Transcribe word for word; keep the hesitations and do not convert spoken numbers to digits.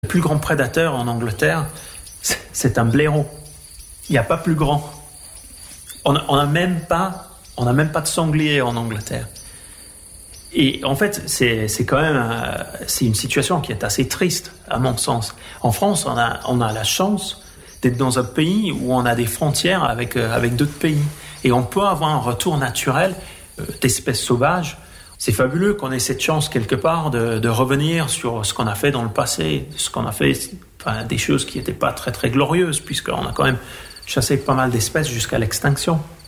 Le plus grand prédateur en Angleterre, c'est un blaireau. Il n'y a pas plus grand. On n'a même pas, on n'a même pas de sanglier en Angleterre. Et en fait, c'est, c'est quand même euh, c'est une situation qui est assez triste, à mon sens. En France, on a, on a la chance d'être dans un pays où on a des frontières avec, euh, avec d'autres pays. Et on peut avoir un retour naturel euh, d'espèces sauvages. C'est fabuleux qu'on ait cette chance quelque part de, de revenir sur ce qu'on a fait dans le passé, ce qu'on a fait, enfin, des choses qui n'étaient pas très très glorieuses, puisqu'on a quand même chassé pas mal d'espèces jusqu'à l'extinction.